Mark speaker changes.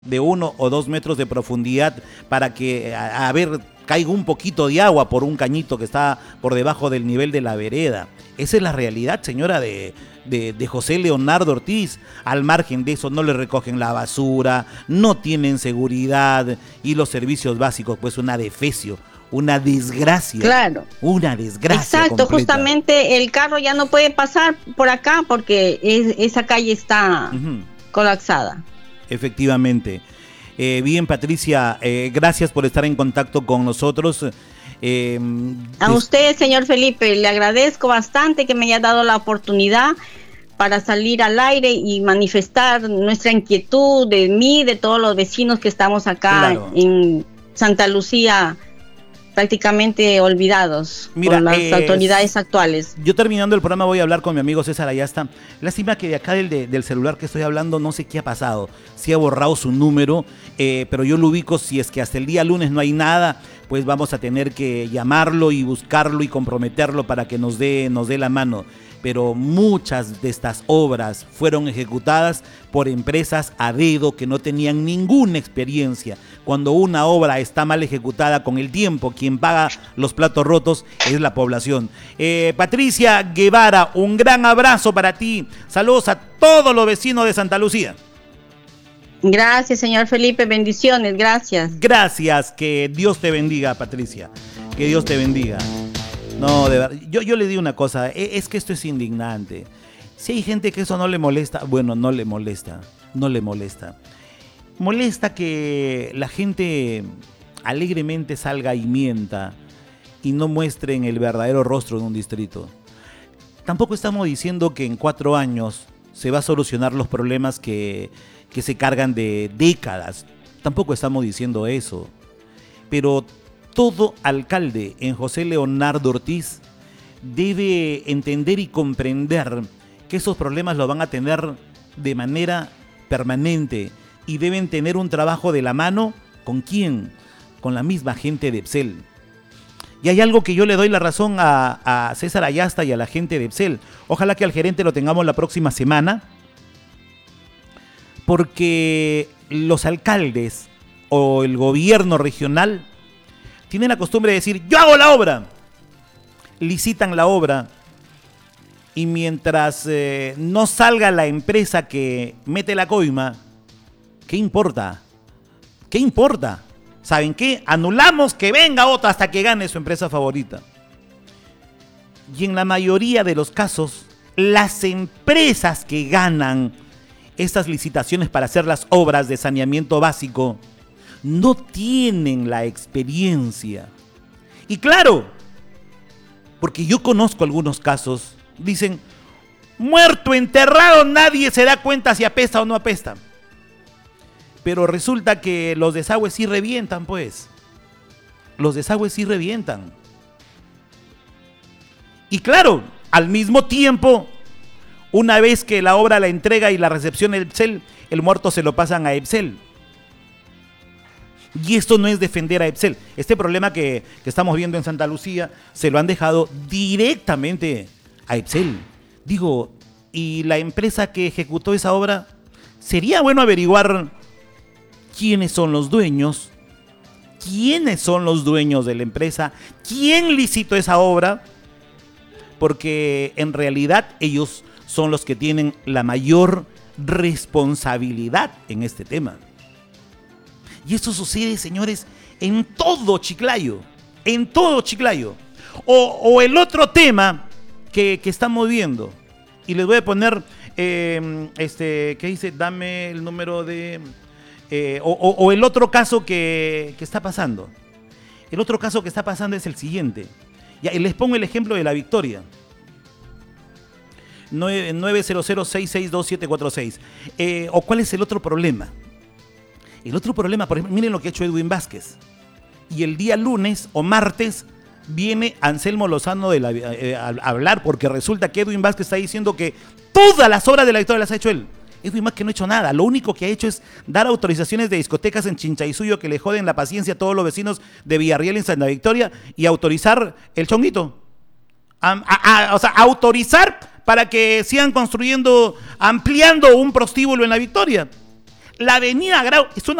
Speaker 1: de 1 o 2 metros de profundidad para que, a ver, caiga un poquito de agua por un cañito que está por debajo del nivel de la vereda. Esa es la realidad, señora, de José Leonardo Ortiz. Al margen de eso, no le recogen la basura, no tienen seguridad y los servicios básicos, pues una defecio, una desgracia.
Speaker 2: Claro.
Speaker 1: Una desgracia.
Speaker 2: Exacto,
Speaker 1: completa.
Speaker 2: Justamente el carro ya no puede pasar por acá porque esa calle está colapsada.
Speaker 1: Efectivamente. Bien, Patricia, gracias por estar en contacto con nosotros.
Speaker 2: A usted, señor Felipe, le agradezco bastante que me haya dado la oportunidad para salir al aire y manifestar nuestra inquietud de mí, de todos los vecinos que estamos acá en Santa Lucía, prácticamente olvidados. Mira, por las autoridades actuales.
Speaker 1: Yo terminando el programa voy a hablar con mi amigo César Ayasta. Lástima que de acá del celular que estoy hablando no sé qué ha pasado, si ha borrado su número, pero yo lo ubico. Si es que hasta el día lunes no hay nada, pues vamos a tener que llamarlo y buscarlo y comprometerlo para que nos dé la mano. Pero muchas de estas obras fueron ejecutadas por empresas a dedo que no tenían ninguna experiencia. Cuando una obra está mal ejecutada con el tiempo, quien paga los platos rotos es la población. Patricia Guevara, un gran abrazo para ti. Saludos a todos los vecinos de Santa Lucía.
Speaker 2: Gracias, señor Felipe, bendiciones, gracias.
Speaker 1: Gracias, que Dios te bendiga, Patricia. Que Dios te bendiga. No, de verdad, yo le digo una cosa, es que esto es indignante. Si hay gente que eso no le molesta, bueno, no le molesta. Molesta que la gente alegremente salga y mienta y no muestren el verdadero rostro de un distrito. Tampoco estamos diciendo que en 4 años se va a solucionar los problemas que se cargan de décadas. Tampoco estamos diciendo eso. Pero todo alcalde en José Leonardo Ortiz debe entender y comprender que esos problemas los van a tener de manera permanente y deben tener un trabajo de la mano. ¿Con quién? Con la misma gente de EPSEL. Y hay algo que yo le doy la razón a César Ayasta y a la gente de EPSEL. Ojalá que al gerente lo tengamos la próxima semana, porque los alcaldes o el gobierno regional tienen la costumbre de decir, yo hago la obra. Licitan la obra y mientras no salga la empresa que mete la coima, ¿qué importa? ¿Qué importa? ¿Saben qué? Anulamos que venga otra hasta que gane su empresa favorita. Y en la mayoría de los casos, las empresas que ganan estas licitaciones para hacer las obras de saneamiento básico no tienen la experiencia. Y claro, porque yo conozco algunos casos, dicen, muerto, enterrado, nadie se da cuenta si apesta o no apesta. Pero resulta que los desagües sí revientan, pues. Los desagües sí revientan. Y claro, al mismo tiempo, una vez que la obra la entrega y la recepción de EPSEL, el muerto se lo pasan a EPSEL. Y esto no es defender a EPSEL. Este problema que estamos viendo en Santa Lucía se lo han dejado directamente a EPSEL. Digo, ¿y la empresa que ejecutó esa obra? Sería bueno averiguar quiénes son los dueños. ¿Quiénes son los dueños de la empresa? ¿Quién licitó esa obra? Porque en realidad ellos son los que tienen la mayor responsabilidad en este tema. Y esto sucede, señores, en todo Chiclayo. En todo Chiclayo. O el otro tema que estamos viendo. Y les voy a poner, ¿qué dice? Dame el número de... o el otro caso que está pasando. El otro caso que está pasando es el siguiente. Ya, les pongo el ejemplo de La Victoria. 900662746. ¿O cuál es el otro problema? El otro problema, por ejemplo, miren lo que ha hecho Edwin Vázquez. Y el día lunes o martes viene Anselmo Lozano a hablar, porque resulta que Edwin Vázquez está diciendo que todas las obras de La Victoria las ha hecho él. Edwin Vázquez no ha hecho nada. Lo único que ha hecho es dar autorizaciones de discotecas en Chinchaysuyo que le joden la paciencia a todos los vecinos de Villarreal en Santa Victoria y autorizar el chonguito. O sea, autorizar para que sigan construyendo, ampliando un prostíbulo en La Victoria. la avenida Grau es una